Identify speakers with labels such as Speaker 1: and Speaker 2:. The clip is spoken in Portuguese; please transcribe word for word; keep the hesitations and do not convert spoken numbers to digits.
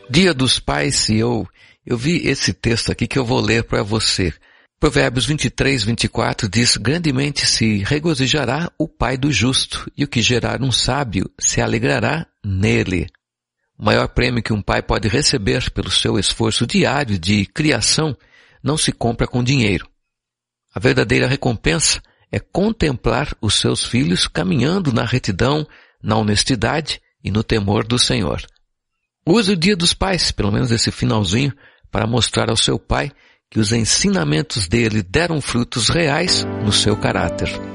Speaker 1: Dia dos Pais, e eu, eu vi esse texto aqui que eu vou ler para você. Provérbios vinte e três, vinte e quatro diz: grandemente se regozijará o pai do justo, e o que gerar um sábio se alegrará nele. O maior prêmio que um pai pode receber pelo seu esforço diário de criação não se compra com dinheiro. A verdadeira recompensa é contemplar os seus filhos caminhando na retidão, na honestidade e no temor do Senhor. Use o Dia dos Pais, pelo menos esse finalzinho, para mostrar ao seu pai que os ensinamentos dele deram frutos reais no seu caráter.